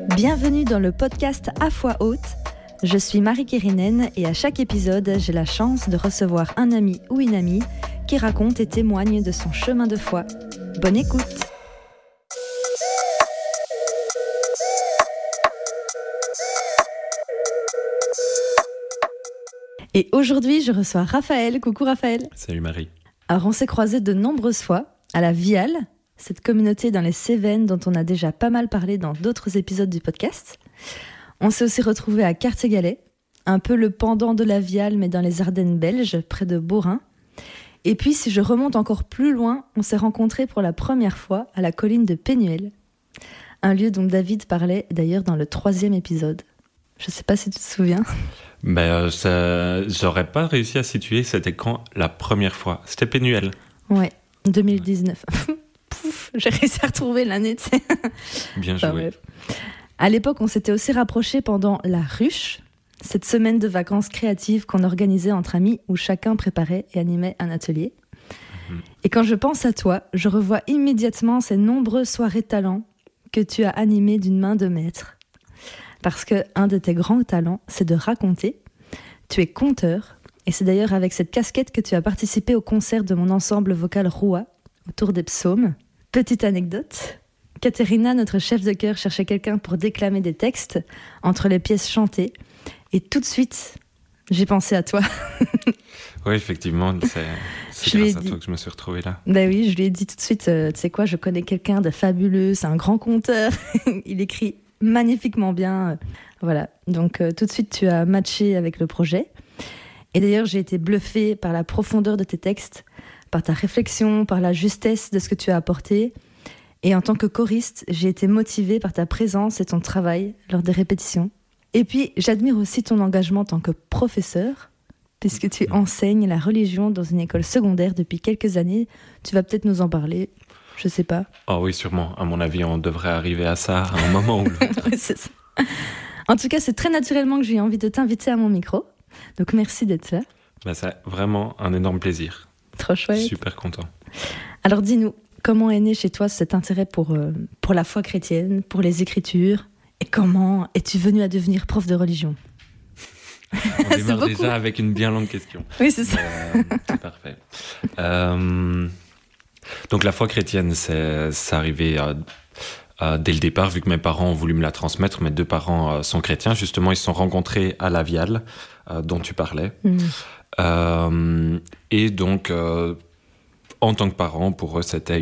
Bienvenue dans le podcast À Foi Haute. Je suis Marie Kérinen et à chaque épisode, j'ai la chance de recevoir un ami ou une amie qui raconte et témoigne de son chemin de foi. Bonne écoute! Et aujourd'hui, je reçois Raphaël. Coucou Raphaël. Salut Marie. Alors on s'est croisés de nombreuses fois à la Viale, cette communauté dans les Cévennes dont on a déjà pas mal parlé dans d'autres épisodes du podcast. On s'est aussi retrouvés à Cartegalet, un peu le pendant de la Viale mais dans les Ardennes belges, près de Beaurain. Et puis si je remonte encore plus loin, on s'est rencontrés pour la première fois à la colline de Pénuel, un lieu dont David parlait d'ailleurs dans le 3e épisode. Je sais pas si tu te souviens. J'aurais pas réussi à situer c'était quand la première fois. C'était Pénuel. Ouais, 2019. Pouf, j'ai réussi à retrouver l'année, tu sais. Bien joué. À l'époque, on s'était aussi rapprochés pendant la ruche, cette semaine de vacances créatives qu'on organisait entre amis où chacun préparait et animait un atelier. Et quand je pense à toi, je revois immédiatement ces nombreuses soirées talents que tu as animées d'une main de maître. Parce qu'un de tes grands talents, c'est de raconter. Tu es conteur, et c'est d'ailleurs avec cette casquette que tu as participé au concert de mon ensemble vocal Roua, autour des psaumes. Petite anecdote, Katerina, notre chef de chœur, cherchait quelqu'un pour déclamer des textes entre les pièces chantées, et tout de suite, j'ai pensé à toi. Oui, effectivement, c'est grâce à toi que je me suis retrouvée là. Ben oui, je lui ai dit tout de suite, tu sais quoi, je connais quelqu'un de fabuleux, c'est un grand conteur, il écrit magnifiquement bien, voilà. Donc tout de suite tu as matché avec le projet. Et d'ailleurs j'ai été bluffée par la profondeur de tes textes, par ta réflexion, par la justesse de ce que tu as apporté. Et en tant que choriste, j'ai été motivée par ta présence et ton travail lors des répétitions. Et puis j'admire aussi ton engagement en tant que professeur, puisque tu enseignes la religion dans une école secondaire depuis quelques années. Tu vas peut-être nous en parler. Je sais pas. Oh oui, sûrement. À mon avis, on devrait arriver à ça à un moment ou l'autre. Oui, c'est ça. En tout cas, c'est très naturellement que j'ai envie de t'inviter à mon micro. Donc, merci d'être là. C'est vraiment un énorme plaisir. Trop chouette. Super content. Alors, dis-nous, comment est né chez toi cet intérêt pour la foi chrétienne, pour les Écritures, et comment es-tu venu à devenir prof de religion? On démarre déjà avec une bien longue question. Oui, c'est ça. C'est parfait. Donc la foi chrétienne, c'est arrivé dès le départ, vu que mes parents ont voulu me la transmettre. Mes deux parents sont chrétiens. Justement, ils se sont rencontrés à la Viale, dont tu parlais. Et donc, en tant que parents, pour eux, c'était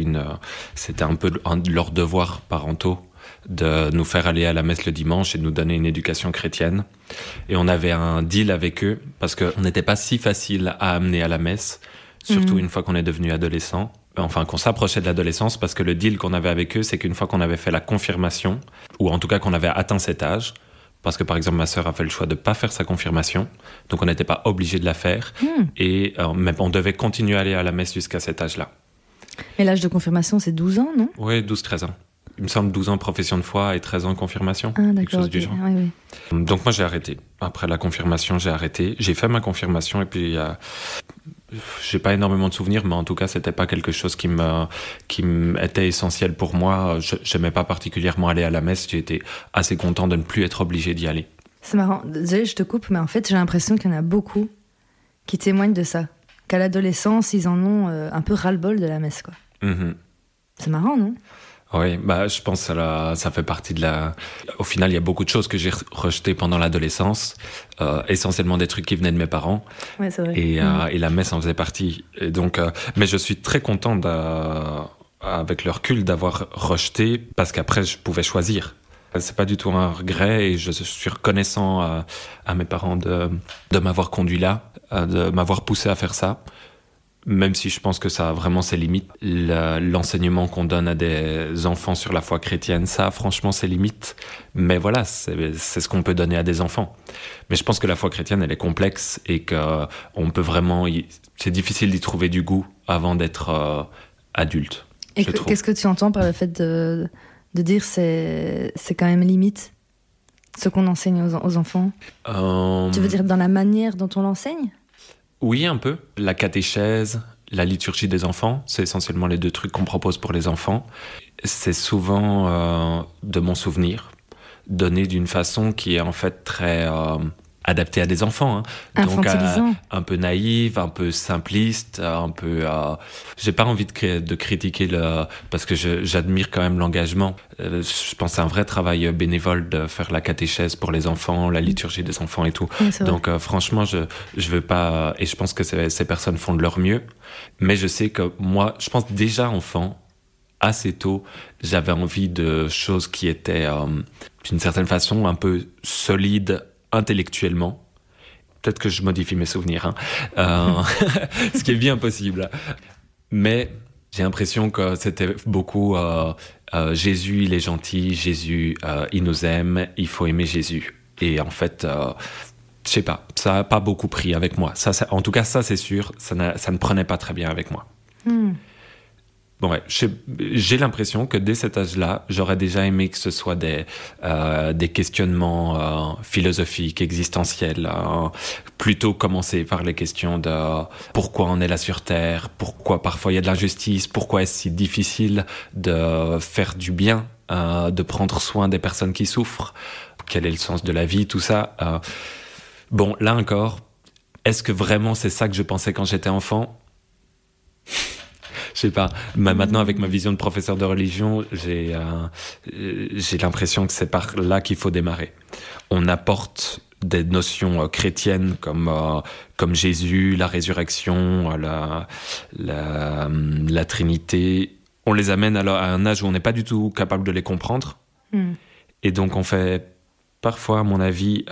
un peu leur devoir parentaux de nous faire aller à la messe le dimanche et de nous donner une éducation chrétienne. Et on avait un deal avec eux, parce qu'on n'était pas si facile à amener à la messe, surtout une fois qu'on est devenu adolescent. Enfin, qu'on s'approchait de l'adolescence, parce que le deal qu'on avait avec eux, c'est qu'une fois qu'on avait fait la confirmation, ou en tout cas qu'on avait atteint cet âge, parce que par exemple ma sœur a fait le choix de ne pas faire sa confirmation, donc on n'était pas obligé de la faire, et mais on devait continuer à aller à la messe jusqu'à cet âge-là. Mais l'âge de confirmation, c'est 12 ans, non? Oui, 12-13 ans. Il me semble 12 ans profession de foi et 13 ans confirmation. Ah, d'accord. Quelque chose du genre. Oui. Donc moi j'ai arrêté. Après la confirmation, j'ai arrêté. J'ai fait ma confirmation et puis j'ai pas énormément de souvenirs, mais en tout cas c'était pas quelque chose qui était essentiel pour moi. J'aimais pas particulièrement aller à la messe. J'ai été assez content de ne plus être obligé d'y aller. C'est marrant. Désolée, je te coupe, mais en fait j'ai l'impression qu'il y en a beaucoup qui témoignent de ça. Qu'à l'adolescence, ils en ont un peu ras-le-bol de la messe, quoi. C'est marrant, non? Oui, je pense que ça fait partie de la... Au final, il y a beaucoup de choses que j'ai rejetées pendant l'adolescence, essentiellement des trucs qui venaient de mes parents. Ouais, c'est vrai. Et la messe en faisait partie. Et donc, mais je suis très content, avec le recul, d'avoir rejeté, parce qu'après, je pouvais choisir. C'est pas du tout un regret, et je suis reconnaissant à mes parents de m'avoir conduit là, de m'avoir poussé à faire ça. Même si je pense que ça a vraiment ses limites. L'enseignement qu'on donne à des enfants sur la foi chrétienne, ça a franchement ses limites. Mais voilà, c'est ce qu'on peut donner à des enfants. Mais je pense que la foi chrétienne, elle est complexe et qu'on peut vraiment... C'est difficile d'y trouver du goût avant d'être adulte. Et qu'est-ce que tu entends par le fait de dire c'est quand même limite ce qu'on enseigne aux enfants? Tu veux dire dans la manière dont on l'enseigne? Oui, un peu. La catéchèse, la liturgie des enfants, c'est essentiellement les deux trucs qu'on propose pour les enfants. C'est souvent, de mon souvenir, donné d'une façon qui est en fait très adaptée à des enfants. Donc un peu naïve, un peu simpliste, un peu... j'ai pas envie de critiquer parce que j'admire quand même l'engagement. Je pense que c'est un vrai travail bénévole de faire la catéchèse pour les enfants, la liturgie des enfants et tout. Oui, donc franchement, je veux pas... Et je pense que ces personnes font de leur mieux. Mais je sais que moi, je pense déjà enfant, assez tôt, j'avais envie de choses qui étaient, d'une certaine façon, un peu solides intellectuellement. Peut-être que je modifie mes souvenirs, ce qui est bien possible. Mais j'ai l'impression que c'était beaucoup Jésus, il est gentil, Jésus, il nous aime, il faut aimer Jésus. Et en fait, je sais pas, ça n'a pas beaucoup pris avec moi. En tout cas, ça c'est sûr, ça ne prenait pas très bien avec moi. Bon, ouais, j'ai l'impression que dès cet âge-là, j'aurais déjà aimé que ce soit des questionnements philosophiques, existentiels, plutôt commencer par les questions de pourquoi on est là sur Terre, pourquoi parfois il y a de l'injustice, pourquoi est-ce si difficile de faire du bien, de prendre soin des personnes qui souffrent, quel est le sens de la vie, tout ça. Bon, là encore, est-ce que vraiment c'est ça que je pensais quand j'étais enfant ? Je sais pas. Maintenant, avec ma vision de professeur de religion, j'ai l'impression que c'est par là qu'il faut démarrer. On apporte des notions chrétiennes comme Jésus, la résurrection, la Trinité. On les amène à un âge où on n'est pas du tout capable de les comprendre. Et donc, on fait parfois, à mon avis,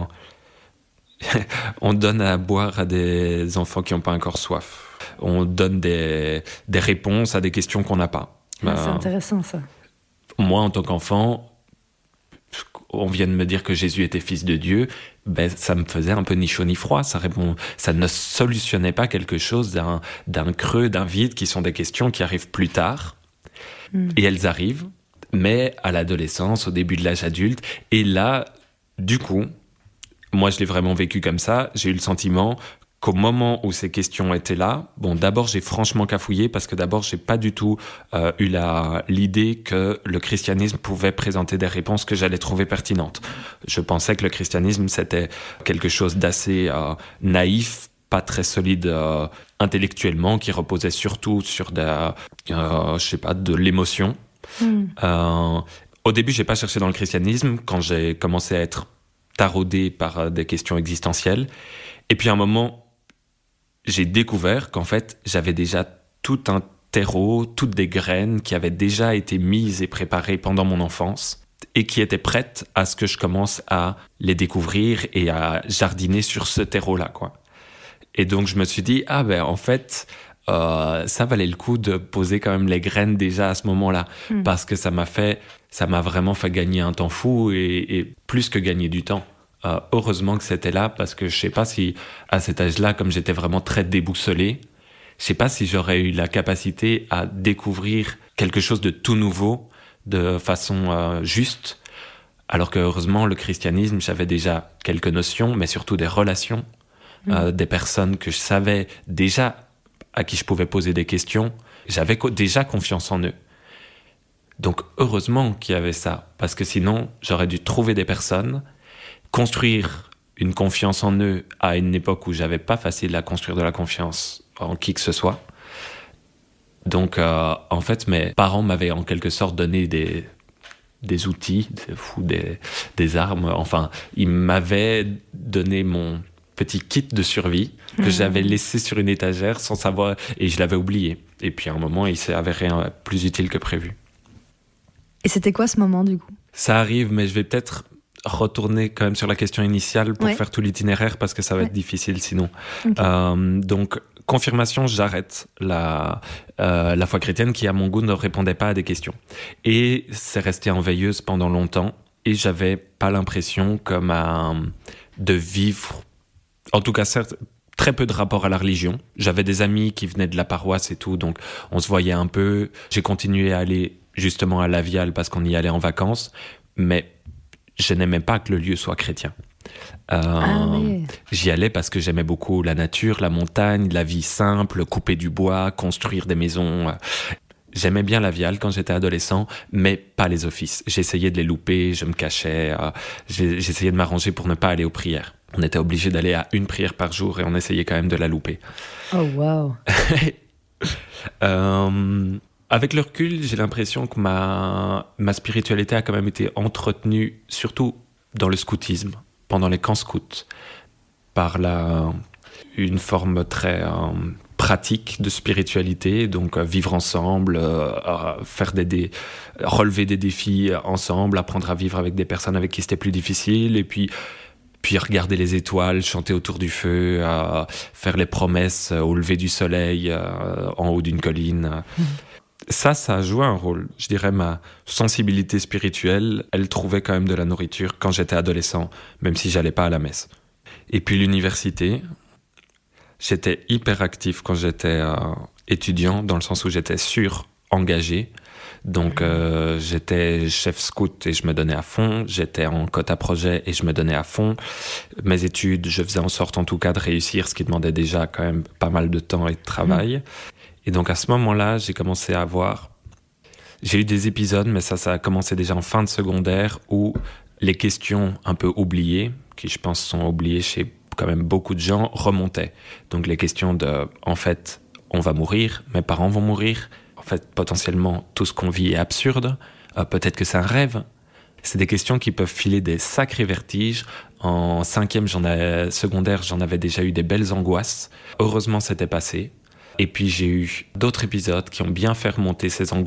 on donne à boire à des enfants qui n'ont pas encore soif. On donne des réponses à des questions qu'on n'a pas. C'est intéressant, ça. Moi, en tant qu'enfant, on vient de me dire que Jésus était fils de Dieu. Ça me faisait un peu ni chaud ni froid. Ça ne solutionnait pas quelque chose d'un creux, d'un vide, qui sont des questions qui arrivent plus tard. Et elles arrivent, mais à l'adolescence, au début de l'âge adulte. Et là, du coup, moi, je l'ai vraiment vécu comme ça. J'ai eu le sentiment qu'au moment où ces questions étaient là, d'abord j'ai franchement cafouillé parce que d'abord j'ai pas du tout eu l'idée que le christianisme pouvait présenter des réponses que j'allais trouver pertinentes. Je pensais que le christianisme c'était quelque chose d'assez naïf, pas très solide intellectuellement, qui reposait surtout sur de l'émotion. Au début j'ai pas cherché dans le christianisme quand j'ai commencé à être taraudé par des questions existentielles. Et puis à un moment, j'ai découvert qu'en fait, j'avais déjà tout un terreau, toutes des graines qui avaient déjà été mises et préparées pendant mon enfance et qui étaient prêtes à ce que je commence à les découvrir et à jardiner sur ce terreau-là, quoi. Et donc, je me suis dit, en fait, ça valait le coup de poser quand même les graines déjà à ce moment-là, parce que ça m'a vraiment fait gagner un temps fou et plus que gagner du temps. Heureusement que c'était là, parce que je sais pas si à cet âge-là, comme j'étais vraiment très déboussolé, je sais pas si j'aurais eu la capacité à découvrir quelque chose de tout nouveau de façon juste, alors que heureusement le christianisme, j'avais déjà quelques notions, mais surtout des relations, des personnes que je savais déjà, à qui je pouvais poser des questions, j'avais déjà confiance en eux. Donc heureusement qu'il y avait ça, parce que sinon j'aurais dû trouver des personnes, construire une confiance en eux à une époque où j'avais pas facile à construire de la confiance en qui que ce soit. Donc, en fait, mes parents m'avaient en quelque sorte donné des outils, des armes. Enfin, ils m'avaient donné mon petit kit de survie que j'avais laissé sur une étagère sans savoir, et je l'avais oublié. Et puis, à un moment, il s'est avéré plus utile que prévu. Et c'était quoi ce moment, du coup ? Ça arrive, mais je vais peut-être retourner quand même sur la question initiale pour faire tout l'itinéraire, parce que ça va être difficile sinon. Okay. Donc, confirmation, j'arrête la foi chrétienne qui, à mon goût, ne répondait pas à des questions. Et c'est resté en veilleuse pendant longtemps, et j'avais pas l'impression de vivre, en tout cas, certes, très peu de rapport à la religion. J'avais des amis qui venaient de la paroisse et tout, donc on se voyait un peu. J'ai continué à aller justement à La Viale parce qu'on y allait en vacances, mais je n'aimais pas que le lieu soit chrétien. J'y allais parce que j'aimais beaucoup la nature, la montagne, la vie simple, couper du bois, construire des maisons. J'aimais bien la Viale quand j'étais adolescent, mais pas les offices. J'essayais de les louper, je me cachais, j'essayais de m'arranger pour ne pas aller aux prières. On était obligé d'aller à une prière par jour et on essayait quand même de la louper. Oh, wow. Avec le recul, j'ai l'impression que ma spiritualité a quand même été entretenue, surtout dans le scoutisme, pendant les camps scouts, par une forme très pratique de spiritualité, donc vivre ensemble, relever des défis ensemble, apprendre à vivre avec des personnes avec qui c'était plus difficile, et puis regarder les étoiles, chanter autour du feu, faire les promesses au lever du soleil en haut d'une colline. Ça a joué un rôle. Je dirais ma sensibilité spirituelle, elle trouvait quand même de la nourriture quand j'étais adolescent, même si j'allais pas à la messe. Et puis l'université, j'étais hyper actif quand j'étais étudiant, dans le sens où j'étais engagé. Donc j'étais chef scout et je me donnais à fond, j'étais en quota projet et je me donnais à fond. Mes études, je faisais en sorte en tout cas de réussir, ce qui demandait déjà quand même pas mal de temps et de travail. Et donc à ce moment-là, j'ai eu des épisodes, mais ça a commencé déjà en fin de secondaire, où les questions un peu oubliées, qui je pense sont oubliées chez quand même beaucoup de gens, remontaient. Donc les questions en fait, on va mourir, mes parents vont mourir, en fait, potentiellement, tout ce qu'on vit est absurde, peut-être que c'est un rêve. C'est des questions qui peuvent filer des sacrés vertiges. En 5e secondaire, j'en avais déjà eu des belles angoisses. Heureusement, c'était passé. Et puis j'ai eu d'autres épisodes qui ont bien fait remonter ces angoisses.